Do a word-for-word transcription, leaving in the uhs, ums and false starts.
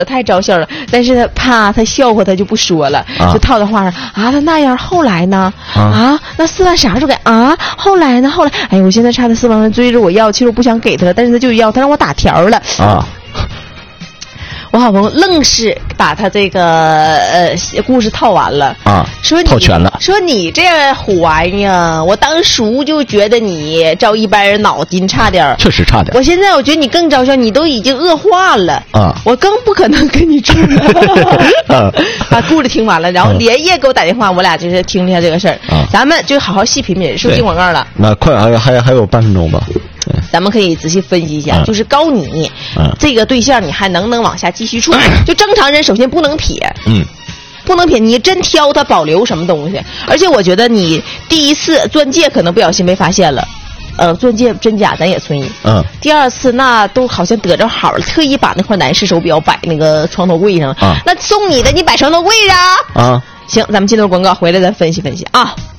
太招笑了，但是他怕他笑话他就不说了，啊、就套在话上啊。他那样后来呢？啊，啊那四万啥时候给啊？后来呢？后来，哎呀，我现在差他四万块追着我要，其实我不想给他了，但是他就要，他让我打条了啊。我好朋友愣是把他这个呃故事套完了啊，说你套全了， 说你这虎玩意儿，我当初就觉得你照一般人脑筋差点， 确实差点。 我现在我觉得你更招笑，你都已经恶化了啊，我更不可能跟你住了。把故事听完了，然后连夜给我打电话，我俩就是听一下这个事儿。啊，咱们就好好细品品，是不是进广告了？ 那快，还有还有还有半分钟吧。 咱们可以仔细分析一下，嗯、就是高你、嗯、这个对象，你还能不能往下继续处？嗯、就正常人首先不能撇，嗯，不能撇，你真挑他保留什么东西？而且我觉得你第一次钻戒可能不小心被发现了，呃，钻戒真假咱也存疑。嗯，第二次那都好像得着好了，特意把那块男士手表摆那个床头柜上，啊、那送你的你摆床头柜上啊。行，咱们进入广告，回来咱分析分析啊。